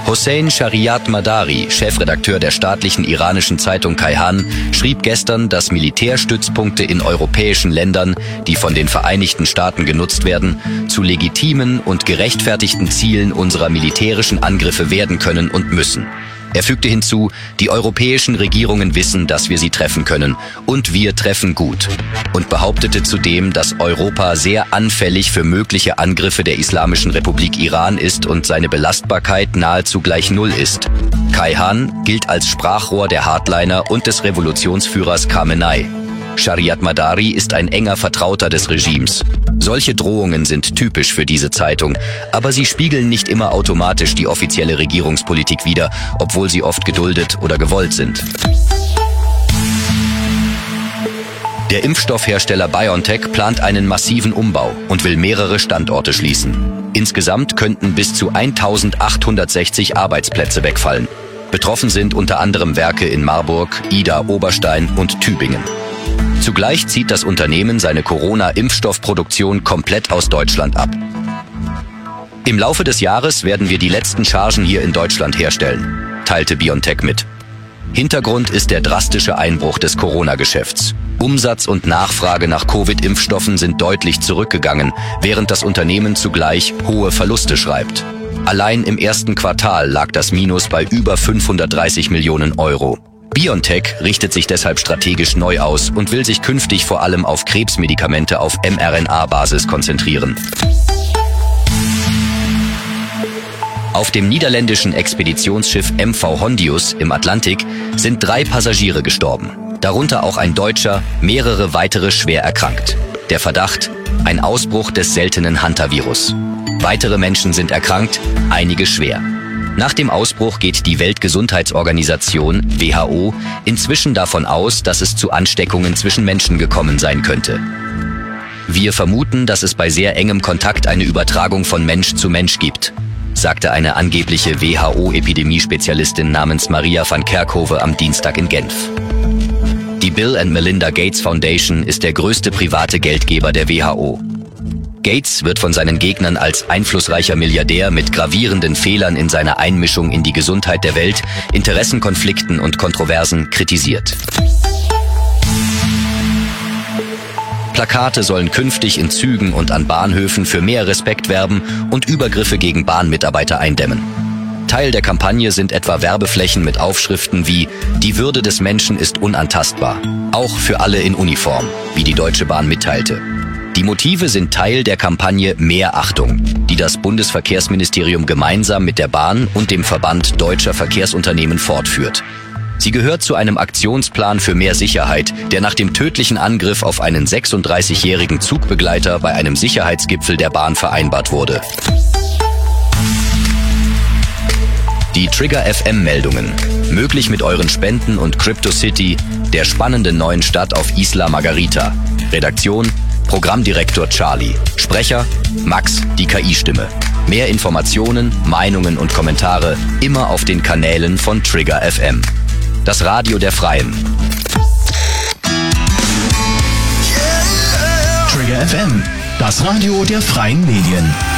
Hossein Shariat-Madari, Chefredakteur der staatlichen iranischen Zeitung Kayhan, schrieb gestern, dass Militärstützpunkte in europäischen Ländern, die von den Vereinigten Staaten genutzt werden, zu legitimen und gerechtfertigten Zielen unserer militärischen Angriffe werden können und müssen. Er fügte hinzu, die europäischen Regierungen wissen, dass wir sie treffen können, und wir treffen gut, und behauptete zudem, dass Europa sehr anfällig für mögliche Angriffe der Islamischen Republik Iran ist und seine Belastbarkeit nahezu gleich null ist. Kayhan gilt als Sprachrohr der Hardliner und des Revolutionsführers Khamenei. Shariat-Madari ist ein enger Vertrauter des Regimes. Solche Drohungen sind typisch für diese Zeitung, aber sie spiegeln nicht immer automatisch die offizielle Regierungspolitik wider, obwohl sie oft geduldet oder gewollt sind. Der Impfstoffhersteller BioNTech plant einen massiven Umbau und will mehrere Standorte schließen. Insgesamt könnten bis zu 1860 Arbeitsplätze wegfallen. Betroffen sind unter anderem Werke in Marburg, Ida, Oberstein und Tübingen. Zugleich zieht das Unternehmen seine Corona-Impfstoffproduktion komplett aus Deutschland ab. Im Laufe des Jahres werden wir die letzten Chargen hier in Deutschland herstellen, teilte BioNTech mit. Hintergrund ist der drastische Einbruch des Corona-Geschäfts. Umsatz und Nachfrage nach Covid-Impfstoffen sind deutlich zurückgegangen, während das Unternehmen zugleich hohe Verluste schreibt. Allein im ersten Quartal lag das Minus bei über 530 Millionen Euro. BioNTech richtet sich deshalb strategisch neu aus und will sich künftig vor allem auf Krebsmedikamente auf mRNA-Basis konzentrieren. Auf dem niederländischen Expeditionsschiff MV Hondius im Atlantik sind 3 Passagiere gestorben, darunter auch ein Deutscher, mehrere weitere schwer erkrankt. Der Verdacht: ein Ausbruch des seltenen Hantavirus. Weitere Menschen sind erkrankt, einige schwer. Nach dem Ausbruch geht die Weltgesundheitsorganisation, WHO, inzwischen davon aus, dass es zu Ansteckungen zwischen Menschen gekommen sein könnte. Wir vermuten, dass es bei sehr engem Kontakt eine Übertragung von Mensch zu Mensch gibt, sagte eine angebliche WHO-Epidemiespezialistin namens Maria van Kerkhove am Dienstag in Genf. Die Bill and Melinda Gates Foundation ist der größte private Geldgeber der WHO. Gates wird von seinen Gegnern als einflussreicher Milliardär mit gravierenden Fehlern in seiner Einmischung in die Gesundheit der Welt, Interessenkonflikten und Kontroversen kritisiert. Plakate sollen künftig in Zügen und an Bahnhöfen für mehr Respekt werben und Übergriffe gegen Bahnmitarbeiter eindämmen. Teil der Kampagne sind etwa Werbeflächen mit Aufschriften wie „Die Würde des Menschen ist unantastbar", auch für alle in Uniform, wie die Deutsche Bahn mitteilte. Die Motive sind Teil der Kampagne Mehr Achtung, die das Bundesverkehrsministerium gemeinsam mit der Bahn und dem Verband Deutscher Verkehrsunternehmen fortführt. Sie gehört zu einem Aktionsplan für mehr Sicherheit, der nach dem tödlichen Angriff auf einen 36-jährigen Zugbegleiter bei einem Sicherheitsgipfel der Bahn vereinbart wurde. Die Trigger FM-Meldungen, möglich mit euren Spenden und CryptoCity, der spannenden neuen Stadt auf Isla Margarita. Redaktion: Programmdirektor Charlie. Sprecher: Max, die KI-Stimme. Mehr Informationen, Meinungen und Kommentare immer auf den Kanälen von Trigger FM. Das Radio der Freien. Trigger FM, das Radio der Freien Medien.